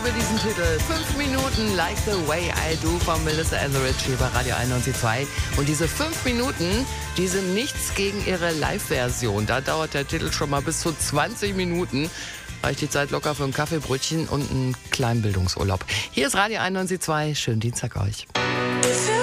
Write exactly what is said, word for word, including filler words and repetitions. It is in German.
liebe diesen Titel. Fünf Minuten Like the Way I Do von Melissa Etheridge hier bei Radio einundneunzig Komma zwei. Und diese fünf Minuten, die sind nichts gegen ihre Live-Version. Da dauert der Titel schon mal bis zu zwanzig Minuten. Reicht die Zeit locker für ein Kaffeebrötchen und einen kleinen Bildungsurlaub. Hier ist Radio einundneunzig Komma zwei. Schönen Dienstag euch.